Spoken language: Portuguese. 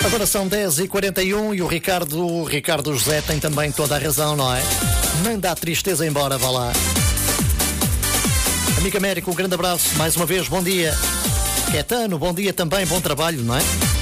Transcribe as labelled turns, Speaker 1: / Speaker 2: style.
Speaker 1: Agora são 10h41 e o Ricardo José tem também toda a razão, não é? Nem dá tristeza embora, vá lá. Amigo Américo, um grande abraço, mais uma vez, bom dia. Caetano, bom dia também, bom trabalho, não é?